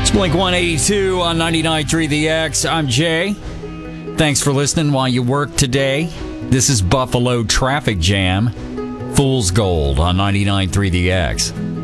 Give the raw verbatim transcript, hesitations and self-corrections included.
Blink one eighty-two on ninety-nine point three The X. I'm Jay. Thanks for listening while you work today. This is Buffalo Traffic Jam. Fool's Gold on ninety-nine point three The X.